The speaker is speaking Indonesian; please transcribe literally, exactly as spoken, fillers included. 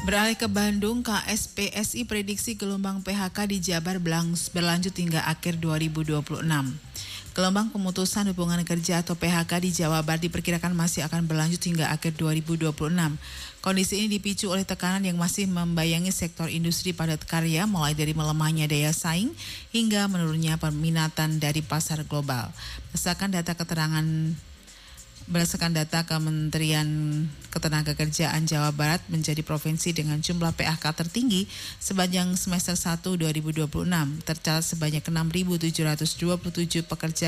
Beralih ke Bandung, K S P S I prediksi gelombang P H K di Jabar berlanjut hingga akhir dua ribu dua puluh enam. Gelombang pemutusan hubungan kerja atau P H K di Jawa Barat diperkirakan masih akan berlanjut hingga akhir dua ribu dua puluh enam. Kondisi ini dipicu oleh tekanan yang masih membayangi sektor industri padat karya, mulai dari melemahnya daya saing hingga menurunnya peminatan dari pasar global. Berdasarkan data keterangan Berdasarkan data Kementerian Ketenagakerjaan, Jawa Barat menjadi provinsi dengan jumlah P H K tertinggi sepanjang semester satu dua ribu dua puluh enam. Tercatat sebanyak enam ribu tujuh ratus dua puluh tujuh pekerja